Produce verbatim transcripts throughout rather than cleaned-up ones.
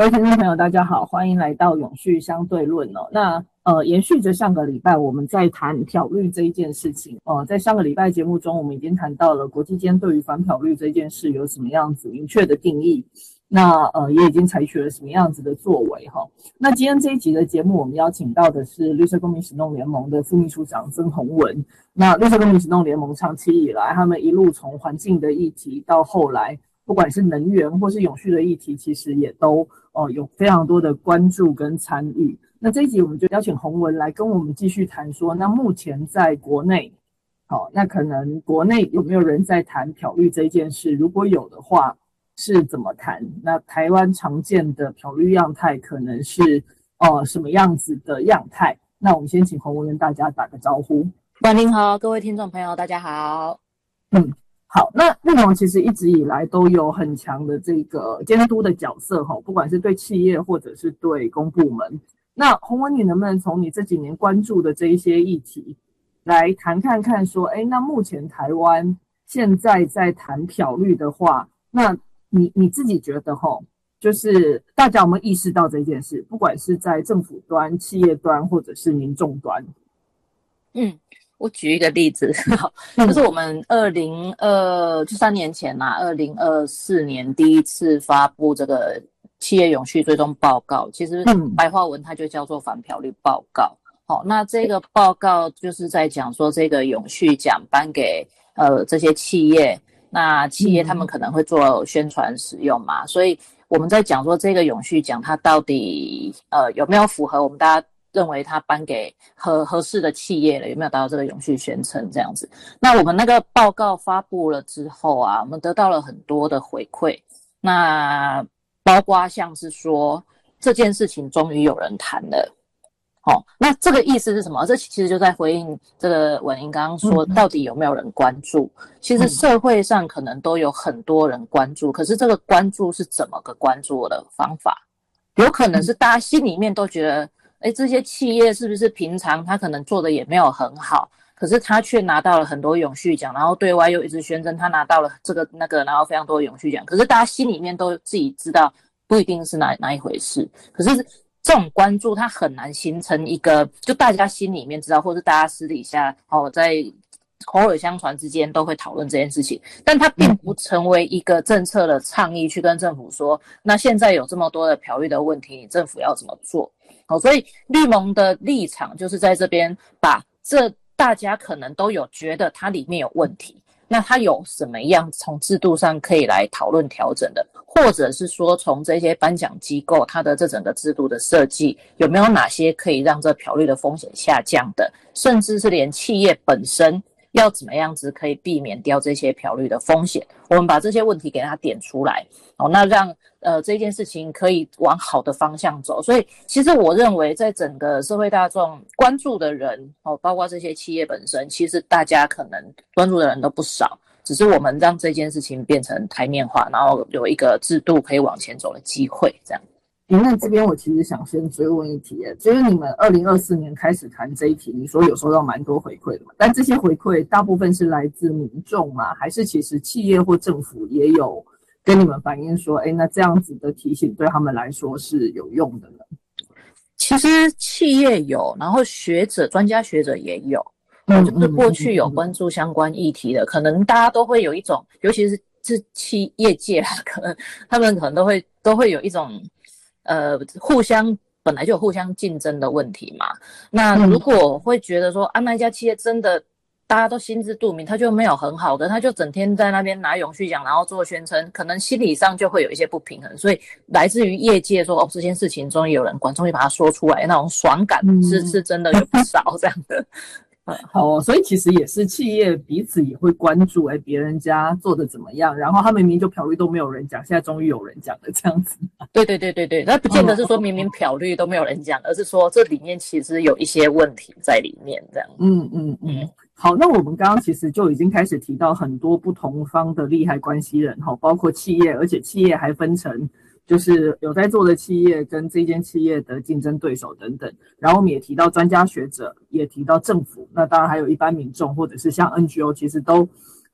各位听众朋友，大家好，欢迎来到永续相对论哦。那呃，延续着上个礼拜我们在谈漂绿这一件事情，呃，在上个礼拜节目中，我们已经谈到了国际间对于反漂绿这件事有什么样子明确的定义，那呃也已经采取了什么样子的作为哈。那今天这一集的节目，我们邀请到的是绿色公民行动联盟的副秘书长曾宏文。那绿色公民行动联盟长期以来，他们一路从环境的议题到后来，不管是能源或是永续的议题，其实也都哦、呃、有非常多的关注跟参与。那这一集我们就邀请宏文来跟我们继续谈说，那目前在国内，好、哦，那可能国内有没有人在谈漂绿这件事？如果有的话，是怎么谈？那台湾常见的漂绿样态可能是呃什么样子的样态？那我们先请宏文跟大家打个招呼。 晚您好，各位听众朋友，大家好。 嗯。好，那绿盟其实一直以来都有很强的这个监督的角色哈，不管是对企业或者是对公部门。那宏文，你能不能从你这几年关注的这一些议题来谈看看说，哎，那目前台湾现在在谈漂绿的话，那你你自己觉得哈，就是大家有没有意识到这件事？不管是在政府端、企业端或者是民众端。 嗯。我举一个例子，就是我们二零二就三年前啦，二零二四年第一次发布这个企业永续追踪报告，其实白话文它就叫做反漂绿报告。好，那这个报告就是在讲说这个永续奖颁给呃这些企业，那企业他们可能会做宣传使用嘛，所以我们在讲说这个永续奖它到底呃有没有符合我们大家认为他颁给合合适的企业了，有没有达到这个永续宣称这样子？那我们那个报告发布了之后啊，我们得到了很多的回馈，那包括像是说这件事情终于有人谈了。哦，那这个意思是什么？这其实就在回应这个文英刚刚说，到底有没有人关注？其实社会上可能都有很多人关注，可是这个关注是怎么个关注的方法？有可能是大家心里面都觉得诶，这些企业是不是平常他可能做的也没有很好，可是他却拿到了很多永续奖，然后对外又一直宣称他拿到了这个那个，然后非常多的永续奖，可是大家心里面都自己知道不一定是哪哪一回事。可是这种关注它很难形成一个就大家心里面知道，或是大家私底下哦在口耳相传之间都会讨论这件事情，但它并不成为一个政策的倡议去跟政府说，那现在有这么多的漂绿的问题，你政府要怎么做？哦，所以绿盟的立场就是在这边把这大家可能都有觉得它里面有问题，那它有什么样从制度上可以来讨论调整的，或者是说从这些颁奖机构它的这整个制度的设计有没有哪些可以让这漂绿的风险下降的，甚至是连企业本身要怎么样子可以避免掉这些漂绿的风险，我们把这些问题给它点出来，哦，那让呃这件事情可以往好的方向走。所以其实我认为在整个社会大众关注的人，哦，包括这些企业本身，其实大家可能关注的人都不少，只是我们让这件事情变成台面化，然后有一个制度可以往前走的机会这样。 那这边我其实想先追问一题，就是你们二零二四年开始谈这一题，你说有收到蛮多回馈的嘛？但这些回馈大部分是来自民众吗？还是其实企业或政府也有跟你们反映说，哎，那这样子的提醒对他们来说是有用的呢？ 其实企业有，然后学者、专家学者也有，嗯，就是过去有关注相关议题的，可能大家都会有一种，尤其是是企业界，可能他们可能都会都会有一种。呃，互相本来就有互相竞争的问题嘛。那如果会觉得说，啊，那一家企业真的大家都心知肚明，他就没有很好的，他就整天在那边拿永续奖，然后做宣称，可能心理上就会有一些不平衡。所以来自于业界说，哦，这件事情终于有人管，终于把它说出来，那种爽感是、嗯、是真的有不少这样的。 好、哦，所以其实也是企业彼此也会关注，哎，别人家做的怎么样？然后他们明明就漂绿都没有人讲，现在终于有人讲了，这样子。 对对对对对，那不见得是说明明漂绿都没有人讲，而是说这里面其实有一些问题在里面，这样。 嗯嗯嗯。好，那我们刚刚其实就已经开始提到很多不同方的利害关系人，哈，包括企业，而且企业还分成。就是有在做的企业跟这间企业的竞争对手等等，然后我们也提到专家学者，也提到政府，那当然还有一般民众或者是像 N G O， 其实都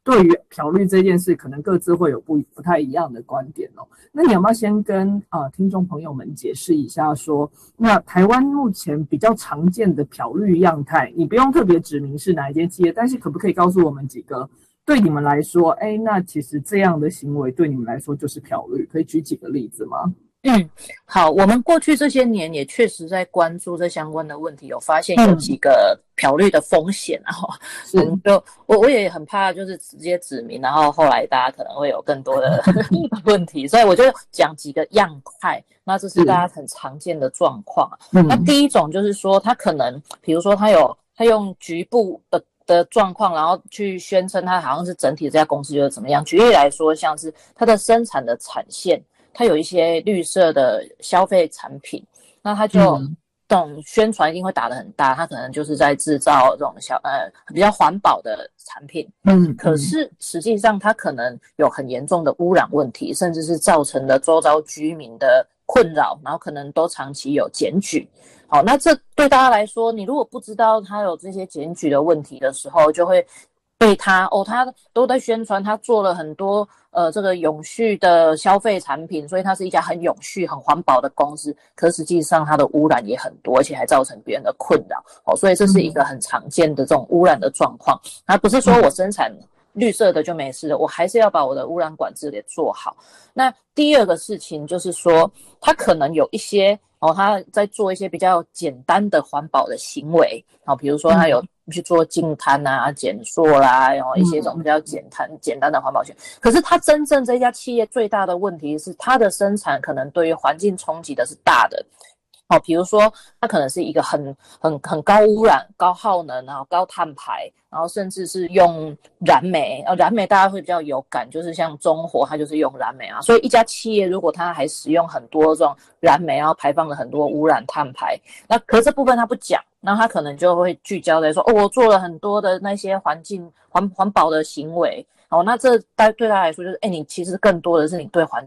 对于漂绿这件事，可能各自会有不不太一样的观点哦。那你要不要先跟呃听众朋友们解释一下说，那台湾目前比较常见的漂绿样态，你不用特别指明是哪一间企业，但是可不可以告诉我们几个对你们来说，哎，那其实这样的行为对你们来说就是漂绿，可以举几个例子吗？ 嗯，好，我们过去这些年也确实在关注这相关的问题，有发现有几个漂绿的风险啊，我们就我我也很怕就是直接指明，然后后来大家可能会有更多的问题，所以我就讲几个样态，那这是大家很常见的状况。那第一种就是说，他可能比如说他有他用局部的的状况，然后去宣称他好像是整体这家公司就是怎么样。举例来说，像是它的生产的产线。它有一些绿色的消费产品，那它就这种宣传一定会打得很大，它可能就是在制造这种小呃比较环保的产品，嗯，可是实际上它可能有很严重的污染问题，甚至是造成了周遭居民的困扰，然后可能都长期有检举。好，那这对大家来说，你如果不知道它有这些检举的问题的时候，就会被他哦，他都在宣传他做了很多呃这个永续的消费产品，所以他是一家很永续、很环保的公司。可实际上它的污染也很多，而且还造成别人的困扰哦，所以这是一个很常见的这种污染的状况。它不是说我生产绿色的就没事了，我还是要把我的污染管制给做好。那第二个事情就是说，他可能有一些哦，他在做一些比较简单的环保的行为，好、哦，比如说他有去做净滩啊、减塑啦，然后一些这种比较简单、嗯、简单的环保行为。可是他真正这家企业最大的问题是，它的生产可能对于环境冲击的是大的。好，比如说它可能是一个很很很高污染、高耗能，然后高碳排，然后甚至是用燃煤，呃，燃煤大家会比较有感，就是像中火，它就是用燃煤啊。所以一家企业如果它还使用很多这种燃煤，然后排放了很多污染碳排，那可是这部分它不讲，那它可能就会聚焦在说，哦，我做了很多的那些环境环环保的行为。哦，那这对他来说就是，哎，你其实更多的是你对环